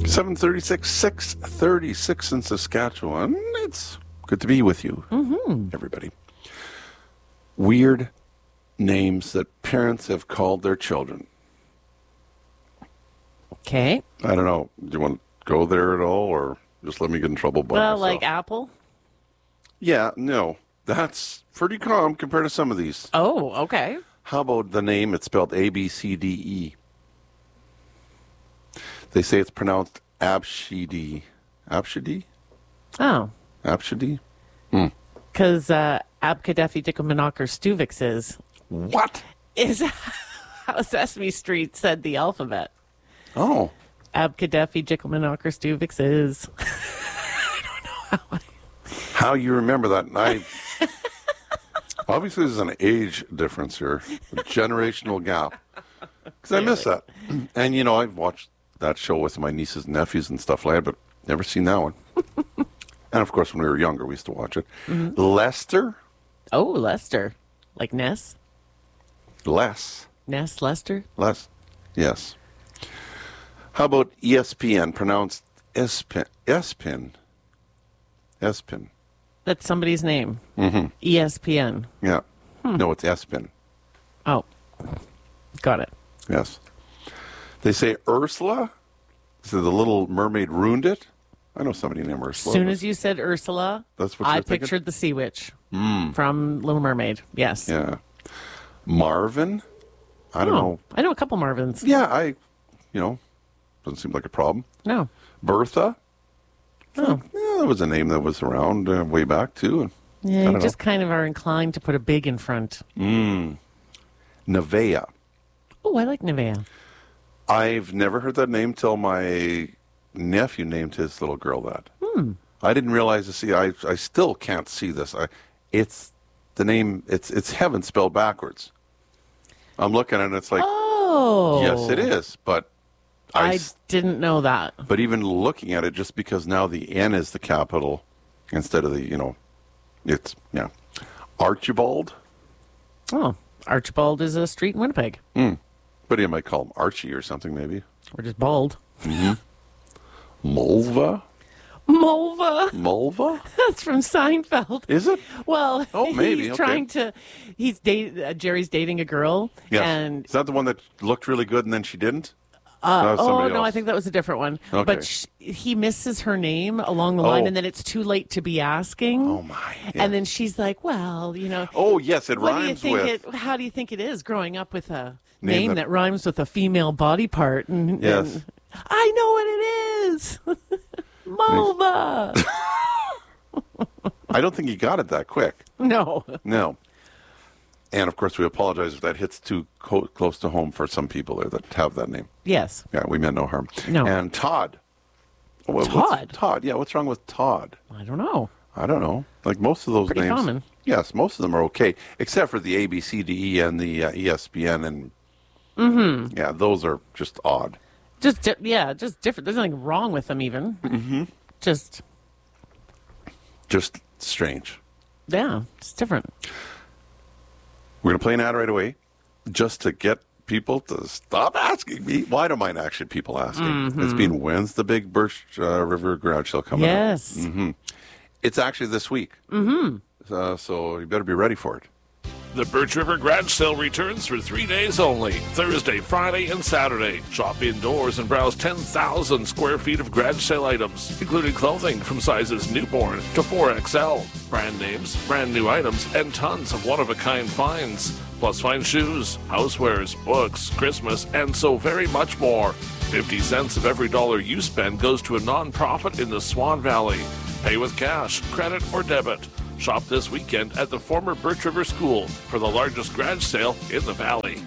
7:36, 6:36 in Saskatchewan. It's good to be with you, everybody. Weird names that parents have called their children. Okay. I don't know. Do you want to go there at all, or just let me get in trouble by myself? Like Apple? Yeah, no. That's pretty calm compared to some of these. Oh, okay. How about the name? It's spelled A-B-C-D-E. They say it's pronounced Abshidi. Abshidi? Oh. Abshidi? Because Abkadefi Dickomanakar Stuvix is how Sesame Street said the alphabet. Oh. Abkadefi Dickomanakar Stuvix is. I don't know how you remember that. Obviously, there's an age difference here, a generational gap. Because I miss that. And, you know, I've watched that show with my nieces and nephews and stuff like that, but never seen that one. And, of course, when we were younger, we used to watch it. Mm-hmm. Lester? Oh, Lester. Like Ness? Less. Ness, Lester? Less. Yes. How about ESPN, pronounced Espin? Espin. Espin. That's somebody's name. Mm-hmm. ESPN. Yeah. No, it's Espin. Oh. Got it. Yes. They say Ursula. So the Little Mermaid ruined it. I know somebody named Ursula. As soon as you said Ursula, that's what I thinking? Pictured the Sea Witch from Little Mermaid. Yes. Yeah. Marvin. I don't know. I know a couple Marvins. Yeah, doesn't seem like a problem. No. Bertha. Oh. Yeah, that was a name that was around way back, too. Yeah, you just kind of are inclined to put a big in front. Nevaeh. Oh, I like Nevaeh. I've never heard that name till my nephew named his little girl that. I didn't realize this. See, I still can't see this. It's the name. It's heaven spelled backwards. I'm looking at it. It's like, oh, yes, it is. But I didn't know that. But even looking at it, just because now the N is the capital instead of the, it's Archibald. Oh, Archibald is a street in Winnipeg. But you might call him Archie or something, maybe. Or just bald. Mm-hmm. Mulva? Mulva? That's from Seinfeld. Is it? Well, maybe. Jerry's dating a girl. Yes. And is that the one that looked really good and then she didn't? No, I think that was a different one. Okay. But he misses her name along the line, and then it's too late to be asking. Oh, my. Yeah. And then she's like, well, Oh, yes, it rhymes with. How do you think it is growing up with a name that rhymes with a female body part? Yes. And I know what it is. Mulva. I don't think he got it that quick. No. And, of course, we apologize if that hits too close to home for some people there that have that name. Yes. Yeah, we meant no harm. No. And Todd. Todd? Todd, yeah. What's wrong with Todd? I don't know. Like most of those Pretty names. common. Yes, most of them are okay, except for the A, B, C, D, E, and the ESPN. And yeah, those are just odd. Just different. There's nothing wrong with them even. Mm-hmm. Just strange. Yeah, it's different. We're going to play an ad right away just to get people to stop asking me. Well, I don't mind actually people asking. It's been, when's the big Birch River garage sale coming up? Yes. It's actually this week. So you better be ready for it. The Birch River Garage Sale returns for 3 days only, Thursday, Friday, and Saturday. Shop indoors and browse 10,000 square feet of garage sale items, including clothing from sizes newborn to 4XL, brand names, brand new items, and tons of one-of-a-kind finds. Plus fine shoes, housewares, books, Christmas, and so very much more. 50 cents of every dollar you spend goes to a non-profit in the Swan Valley. Pay with cash, credit, or debit. Shop this weekend at the former Birch River School for the largest garage sale in the valley.